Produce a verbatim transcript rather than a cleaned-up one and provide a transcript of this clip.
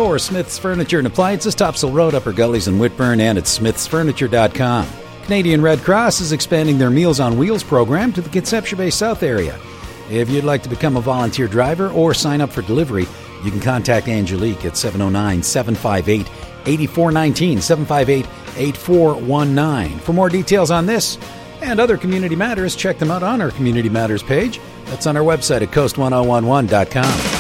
store, Smith's Furniture and Appliances, Topsail Road, Upper Gullies in Whitburn, and at smiths furniture dot com. Canadian Red Cross is expanding their Meals on Wheels program to the Conception Bay South area. If you'd like to become a volunteer driver or sign up for delivery, you can contact Angelique at seven oh nine, seven five eight, eight four one nine, seven five eight, eight four one nine. For more details on this and other community matters, check them out on our Community Matters page. That's on our website at coast ten eleven dot com.